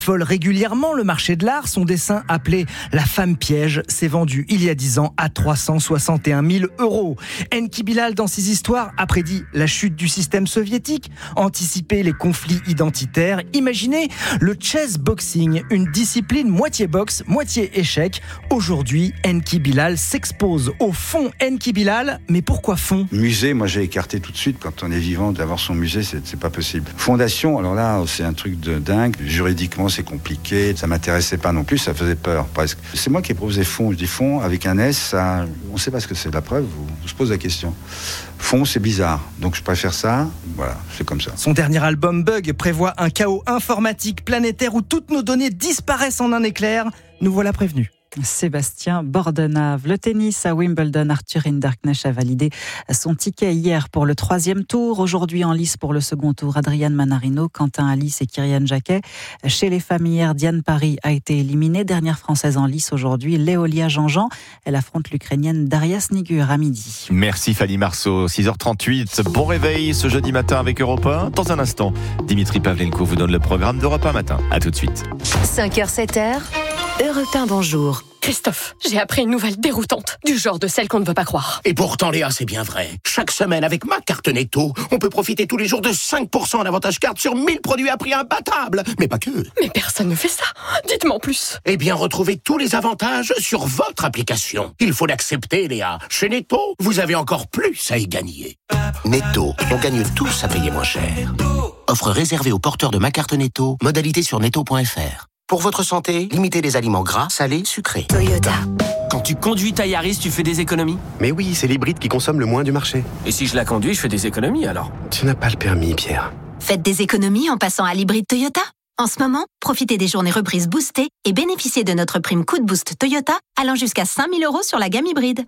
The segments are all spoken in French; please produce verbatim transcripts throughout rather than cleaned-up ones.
Vole régulièrement le marché de l'art. Son dessin appelé La femme piège s'est vendu il y a dix ans à trois cent soixante et un mille euros. Enki Bilal, dans ses histoires, a prédit la chute du système soviétique, anticipé les conflits identitaires, imaginé le chess boxing, une discipline moitié boxe, moitié échec. Aujourd'hui, Enki Bilal s'expose au fond Enki Bilal. Mais pourquoi fond ? Musée, moi j'ai écarté tout de suite. Quand on est vivant, d'avoir son musée, c'est, c'est pas possible. Fondation, alors là, c'est un truc de dingue. Juridiquement, c'est compliqué, ça m'intéressait pas non plus, ça faisait peur presque. C'est moi qui ai proposé Fond, je dis Fond avec un S, ça, on sait pas ce que c'est, la preuve, on se pose la question. Fond, c'est bizarre, donc je préfère ça, voilà, c'est comme ça. Son dernier album Bug prévoit un chaos informatique planétaire où toutes nos données disparaissent en un éclair. Nous voilà prévenus. Sébastien Bordenave. Le tennis à Wimbledon, Arthur Hinderknecht a validé son ticket hier pour le troisième tour. Aujourd'hui en lice pour le second tour, Adrian Manarino, Quentin Halys et Kyrian Jacquet. Chez les femmes hier, Diane Parry a été éliminée. Dernière française en lice aujourd'hui, Léolia Jean-Jean. Elle affronte l'Ukrainienne Daria Snigur à midi. Merci Fanny Marceau. six heures trente-huit. Bon réveil ce jeudi matin avec Europe un. Dans un instant, Dimitri Pavlenko vous donne le programme d'Europe un matin. À tout de suite. cinq heures, sept heures. Europe un, bonjour. Christophe, j'ai appris une nouvelle déroutante, du genre de celle qu'on ne veut pas croire. Et pourtant, Léa, c'est bien vrai. Chaque semaine, avec ma carte Netto, on peut profiter tous les jours de cinq pour cent en avantage carte sur mille produits à prix imbattable. Mais pas que. Mais personne ne fait ça. Dites-moi en plus. Eh bien, retrouvez tous les avantages sur votre application. Il faut l'accepter, Léa. Chez Netto, vous avez encore plus à y gagner. Netto, on gagne tous à payer moins cher. Offre réservée aux porteurs de ma carte Netto. Modalité sur netto point f r. Pour votre santé, limitez les aliments gras, salés, sucrés. Toyota. Quand tu conduis ta Yaris, tu fais des économies ? Mais oui, c'est l'hybride qui consomme le moins du marché. Et si je la conduis, je fais des économies alors ? Tu n'as pas le permis, Pierre. Faites des économies en passant à l'hybride Toyota. En ce moment, profitez des journées reprises boostées et bénéficiez de notre prime coup de boost Toyota allant jusqu'à cinq mille euros sur la gamme hybride.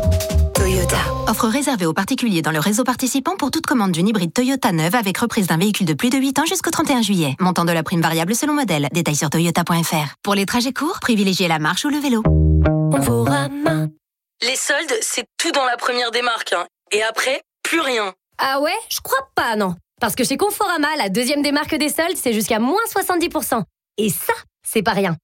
Toyota. Offre réservée aux particuliers dans le réseau participant pour toute commande d'une hybride Toyota neuve avec reprise d'un véhicule de plus de huit ans jusqu'au trente et un juillet. Montant de la prime variable selon modèle. Détails sur toyota point f r. Pour les trajets courts, privilégiez la marche ou le vélo. Conforama. Les soldes, c'est tout dans la première démarque. Hein. Et après, plus rien. Ah ouais ? Je crois pas, non. Parce que chez Conforama, la deuxième démarque des soldes, c'est jusqu'à moins soixante-dix pour cent. Et ça, c'est pas rien.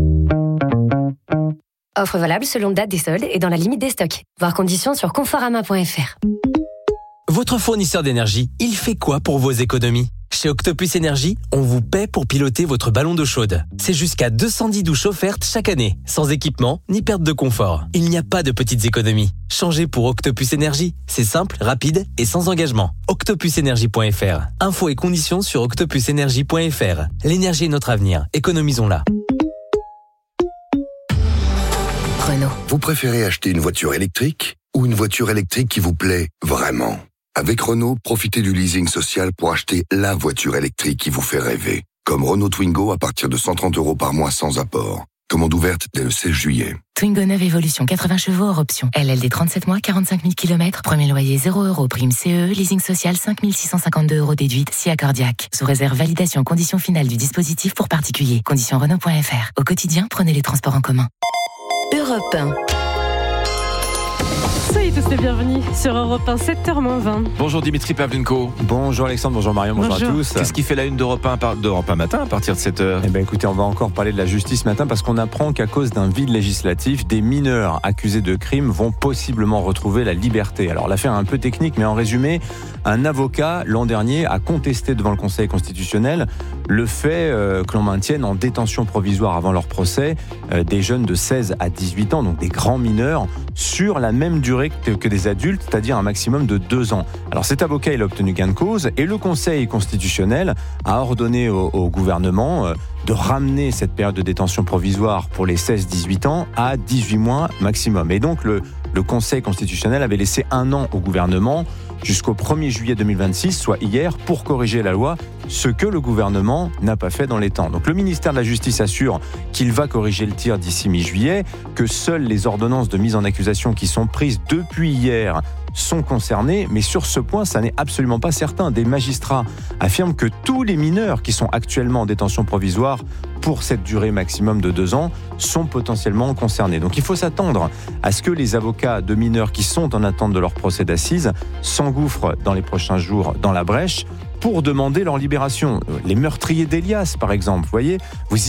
Offre valable selon date des soldes et dans la limite des stocks. Voir conditions sur conforama point f r. Votre fournisseur d'énergie, il fait quoi pour vos économies ? Chez Octopus Énergie, on vous paie pour piloter votre ballon d'eau chaude. C'est jusqu'à deux cent dix douches offertes chaque année, sans équipement ni perte de confort. Il n'y a pas de petites économies. Changez pour Octopus Énergie. C'est simple, rapide et sans engagement. octopus énergie point f r. Infos et conditions sur octopus énergie point f r. L'énergie est notre avenir. Économisons-la. Renault. Vous préférez acheter une voiture électrique ou une voiture électrique qui vous plaît vraiment ? Avec Renault, profitez du leasing social pour acheter la voiture électrique qui vous fait rêver. Comme Renault Twingo à partir de cent trente euros par mois sans apport. Commande ouverte dès le seize juillet. Twingo neuve Evolution, quatre-vingts chevaux hors option. L L D trente-sept mois, quarante-cinq mille kilomètres. Premier loyer zéro euros. Prime C E E. Leasing social cinq mille six cent cinquante-deux euros déduite. Si accordiaque. Sous réserve validation conditions finales du dispositif pour particuliers. Conditions Renault point f r. Au quotidien, prenez les transports en commun. Europe un. Soyez tous les bienvenus sur Europe un, sept heures moins vingt. Bonjour Dimitri Pavlenko. Bonjour Alexandre, bonjour Marion, bonjour, bonjour à tous. Qu'est-ce qui fait la une d'Europe un, par... d'Europe un matin à partir de sept heures ? Eh bien écoutez, on va encore parler de la justice ce matin parce qu'on apprend qu'à cause d'un vide législatif, des mineurs accusés de crimes vont possiblement retrouver la liberté. Alors l'affaire est un peu technique, mais en résumé, un avocat l'an dernier a contesté devant le Conseil constitutionnel le fait euh, que l'on maintienne en détention provisoire avant leur procès euh, des jeunes de seize à dix-huit ans, donc des grands mineurs, sur la même durée que, que des adultes, c'est-à-dire un maximum de deux ans. Alors cet avocat, il a obtenu gain de cause et le Conseil constitutionnel a ordonné au, au gouvernement euh, de ramener cette période de détention provisoire pour les seize dix-huit ans à dix-huit mois maximum. Et donc le, le Conseil constitutionnel avait laissé un an au gouvernement jusqu'au premier juillet deux mille vingt-six, soit hier, pour corriger la loi, ce que le gouvernement n'a pas fait dans les temps. Donc le ministère de la Justice assure qu'il va corriger le tir d'ici mi-juillet, que seules les ordonnances de mise en accusation qui sont prises depuis hier sont concernés, mais sur ce point, ça n'est absolument pas certain. Des magistrats affirment que tous les mineurs qui sont actuellement en détention provisoire pour cette durée maximum de deux ans sont potentiellement concernés. Donc il faut s'attendre à ce que les avocats de mineurs qui sont en attente de leur procès d'assises s'engouffrent dans les prochains jours dans la brèche pour demander leur libération. Les meurtriers d'Elias, par exemple, vous voyez, vous